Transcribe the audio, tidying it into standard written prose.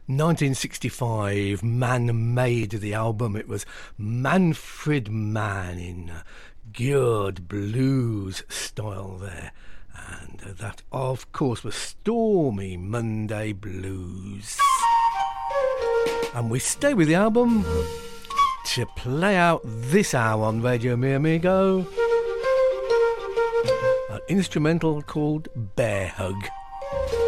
1965, Man Made the album. It was Manfred Mann in good blues style there. And that, of course, was Stormy Monday Blues. And we stay with the album to play out this hour on Radio Mi Amigo. An instrumental called Bear Hug.